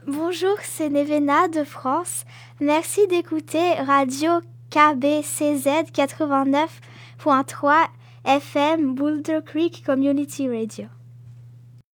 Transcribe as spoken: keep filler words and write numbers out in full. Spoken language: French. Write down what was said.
Bonjour, c'est Nevena de France. Merci d'écouter Radio K B C Z quatre-vingt-neuf point trois F M Boulder Creek Community Radio.